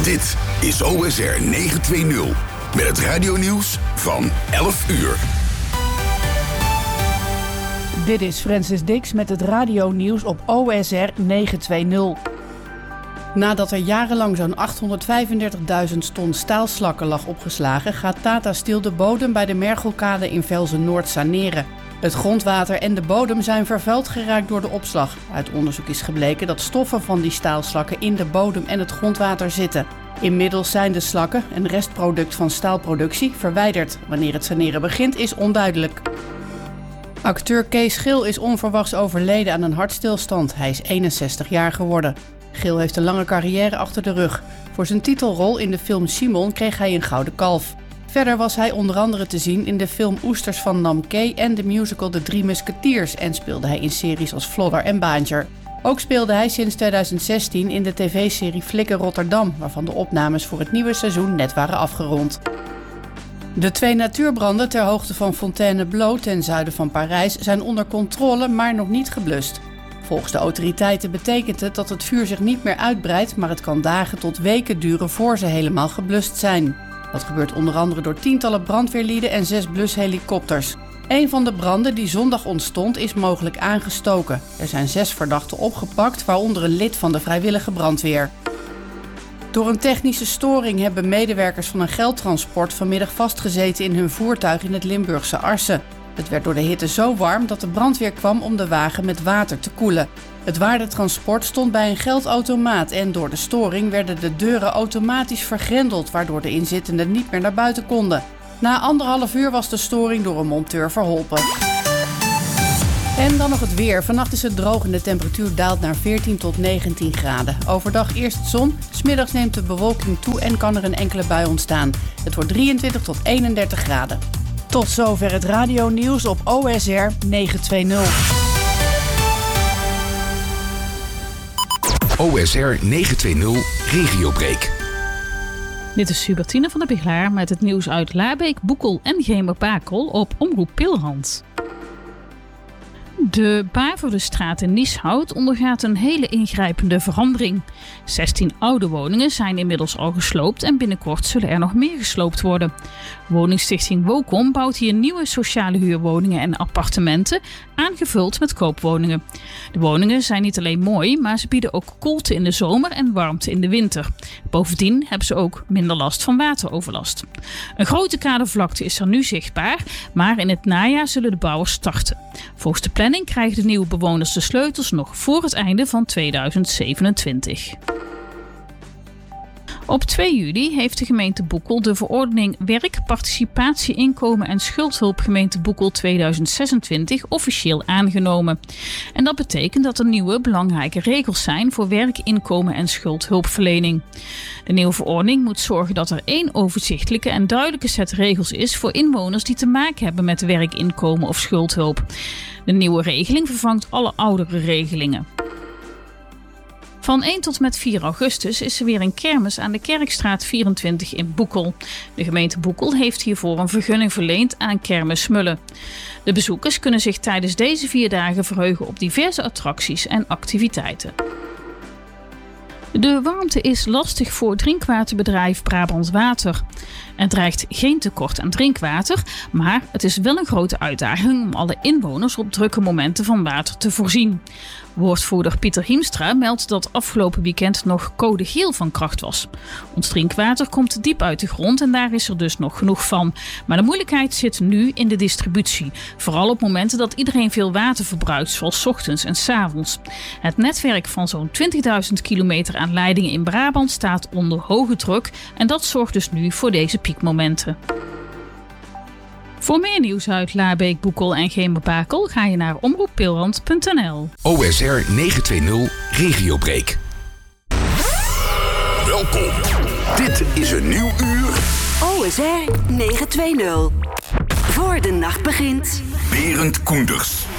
Dit is OSR 920 met het radionieuws van 11 uur. Dit is Francis Dix met het radionieuws op OSR 920. Nadat er jarenlang zo'n 835.000 ton staalslakken lag opgeslagen, gaat Tata Steel de bodem bij de Mergelkade in Velzen-Noord saneren. Het grondwater en de bodem zijn vervuild geraakt door de opslag. Uit onderzoek is gebleken dat stoffen van die staalslakken in de bodem en het grondwater zitten. Inmiddels zijn de slakken, een restproduct van staalproductie, verwijderd. Wanneer het saneren begint is onduidelijk. Acteur Kees Geel is onverwachts overleden aan een hartstilstand. Hij is 61 jaar geworden. Geel heeft een lange carrière achter de rug. Voor zijn titelrol in de film Simon kreeg hij een gouden kalf. Verder was hij onder andere te zien in de film Oesters van Namke en de musical De Drie Musketiers en speelde hij in series als Flodder en Baantjer. Ook speelde hij sinds 2016 in de tv-serie Flikken Rotterdam, waarvan de opnames voor het nieuwe seizoen net waren afgerond. De 2 natuurbranden ter hoogte van Fontainebleau ten zuiden van Parijs zijn onder controle, maar nog niet geblust. Volgens de autoriteiten betekent het dat het vuur zich niet meer uitbreidt, maar het kan dagen tot weken duren voor ze helemaal geblust zijn. Dat gebeurt onder andere door tientallen brandweerlieden en 6 blushelikopters. Een van de branden die zondag ontstond is mogelijk aangestoken. Er zijn 6 verdachten opgepakt, waaronder een lid van de vrijwillige brandweer. Door een technische storing hebben medewerkers van een geldtransport vanmiddag vastgezeten in hun voertuig in het Limburgse Arsen. Het werd door de hitte zo warm dat de brandweer kwam om de wagen met water te koelen. Het waardetransport stond bij een geldautomaat en door de storing werden de deuren automatisch vergrendeld, waardoor de inzittenden niet meer naar buiten konden. Na 1,5 uur was de storing door een monteur verholpen. En dan nog het weer. Vannacht is het droog en de temperatuur daalt naar 14 tot 19 graden. Overdag eerst zon, 's middags neemt de bewolking toe en kan er een enkele bui ontstaan. Het wordt 23 tot 31 graden. Tot zover het radionieuws op OSR 920. OSR 920 Regiobreak. Dit is Hubertine van der Biglaar met het nieuws uit Laarbeek, Boekel en Gemer-Bakel op Omroep Pilhand. De Baverdestraat in Nieshout ondergaat een hele ingrijpende verandering. 16 oude woningen zijn inmiddels al gesloopt en binnenkort zullen er nog meer gesloopt worden. Woningstichting Wokom bouwt hier nieuwe sociale huurwoningen en appartementen, aangevuld met koopwoningen. De woningen zijn niet alleen mooi, maar ze bieden ook koelte in de zomer en warmte in de winter. Bovendien hebben ze ook minder last van wateroverlast. Een grote kadervlakte is er nu zichtbaar, maar in het najaar zullen de bouwers starten. Volgens de planning krijgen de nieuwe bewoners de sleutels nog voor het einde van 2027. Op 2 juli heeft de gemeente Boekel de verordening Werk, Participatie, Inkomen en Schuldhulp gemeente Boekel 2026 officieel aangenomen. En dat betekent dat er nieuwe belangrijke regels zijn voor werk, inkomen en schuldhulpverlening. De nieuwe verordening moet zorgen dat er 1 overzichtelijke en duidelijke set regels is voor inwoners die te maken hebben met werk, inkomen of schuldhulp. De nieuwe regeling vervangt alle oudere regelingen. Van 1 tot met 4 augustus is er weer een kermis aan de Kerkstraat 24 in Boekel. De gemeente Boekel heeft hiervoor een vergunning verleend aan Kermis Smullen. De bezoekers kunnen zich tijdens deze 4 dagen verheugen op diverse attracties en activiteiten. De warmte is lastig voor drinkwaterbedrijf Brabant Water. Er dreigt geen tekort aan drinkwater, maar het is wel een grote uitdaging om alle inwoners op drukke momenten van water te voorzien. Woordvoerder Pieter Hiemstra meldt dat afgelopen weekend nog code geel van kracht was. Ons drinkwater komt diep uit de grond en daar is er dus nog genoeg van. Maar de moeilijkheid zit nu in de distributie. Vooral op momenten dat iedereen veel water verbruikt, zoals 's ochtends en 's avonds. Het netwerk van zo'n 20.000 kilometer aan leidingen in Brabant staat onder hoge druk en dat zorgt dus nu voor deze piekmomenten. Voor meer nieuws uit Laarbeek, Boekel en Gemer-Bakel ga je naar omroeppilhand.nl. OSR 920 Regiobreak. Welkom. Dit is een nieuw uur. OSR 920. Voor de nacht begint. Berend Koenders.